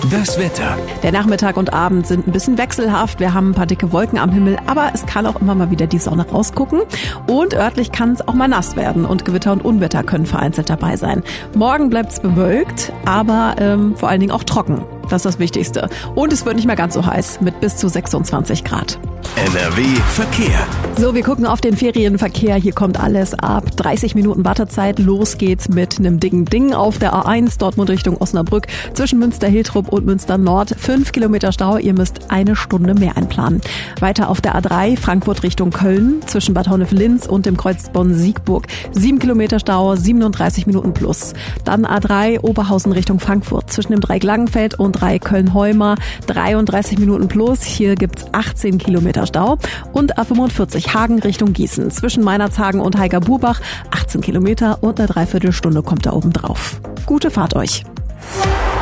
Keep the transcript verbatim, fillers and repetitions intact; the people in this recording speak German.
Das Wetter. Der Nachmittag und Abend sind ein bisschen wechselhaft. Wir haben ein paar dicke Wolken am Himmel, aber es kann auch immer mal wieder die Sonne rausgucken. Und örtlich kann es auch mal nass werden und Gewitter und Unwetter können vereinzelt dabei sein. Morgen bleibt es bewölkt, aber ähm, vor allen Dingen auch trocken. Das ist das Wichtigste. Und es wird nicht mehr ganz so heiß mit bis zu sechsundzwanzig Grad. N R W Verkehr. So, wir gucken auf den Ferienverkehr. Hier kommt alles ab. dreißig Minuten Wartezeit. Los geht's mit einem dicken Ding auf der A eins, Dortmund Richtung Osnabrück, zwischen Münster-Hiltrup und Münster-Nord. Fünf Kilometer Stau. Ihr müsst eine Stunde mehr einplanen. Weiter auf der A drei, Frankfurt Richtung Köln, zwischen Bad Honnef-Linz und dem Kreuz Bonn-Siegburg. Sieben Kilometer Stau, siebenunddreißig Minuten plus. Dann A drei, Oberhausen Richtung Frankfurt, zwischen dem Dreieck Langenfeld und drei Köln-Heumer, dreiunddreißig Minuten plus. Hier gibt's achtzehn Kilometer Stau. Und A fünfundvierzig, Hagen Richtung Gießen, zwischen Meinerzhagen und Heiger-Burbach, achtzehn Kilometer und eine Dreiviertelstunde kommt da oben drauf. Gute Fahrt euch.